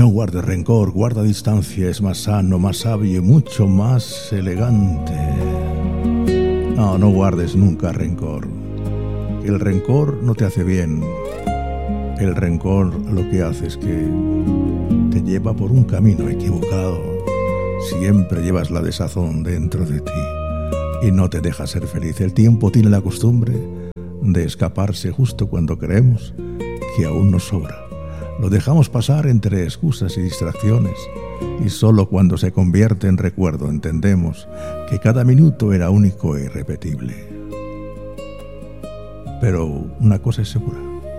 No guardes rencor, guarda distancia, es más sano, más sabio y mucho más elegante. No guardes nunca rencor. El rencor no te hace bien. El rencor lo que hace es que te lleva por un camino equivocado. Siempre llevas la desazón dentro de ti y no te deja ser feliz. El tiempo tiene la costumbre de escaparse justo cuando creemos que aún nos sobra. Lo dejamos pasar entre excusas y distracciones, y solo cuando se convierte en recuerdo entendemos que cada minuto era único e irrepetible. Pero una cosa es segura,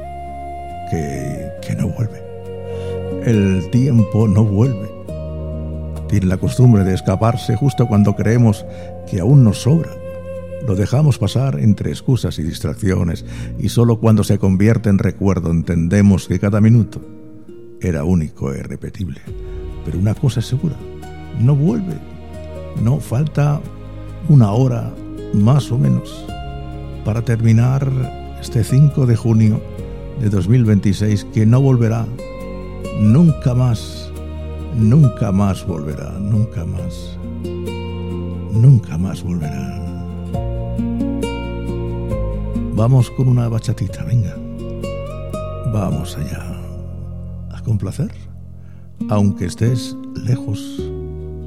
que no vuelve. El tiempo no vuelve. Tiene la costumbre de escaparse justo cuando creemos que aún nos sobra. Lo dejamos pasar entre excusas y distracciones, y solo cuando se convierte en recuerdo entendemos que cada minuto era único e irrepetible. Pero una cosa es segura, no vuelve. No, falta una hora más o menos para terminar este 5 de junio de 2026, que no volverá nunca más volverá, nunca más volverá. Vamos con una bachatita, venga. Vamos allá. A complacer, aunque estés lejos.